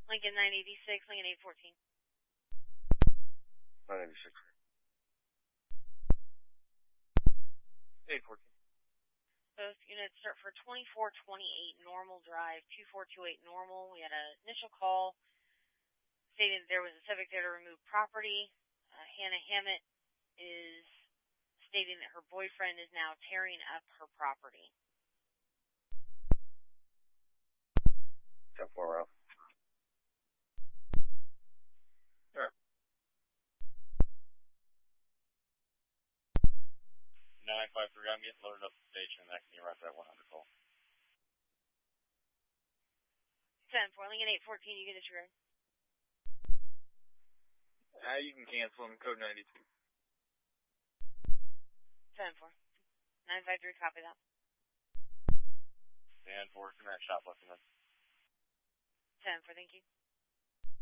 Lincoln 986, Lincoln 814. 986. 814. Both units start for 2428 Normal Drive, 2428 Normal. We had an initial call stating that there was a subject there to remove property. Hannah Hammett is stating that her boyfriend is now tearing up her property. 10-4 out. Alright. 953, I'm getting loaded up the station, and I can right that 100 call. 10-4, Lincoln 814, you can disregard. You can cancel them, code 92. 10-4. 953, copy that. 10-4, command shop left. 10-4, thank you.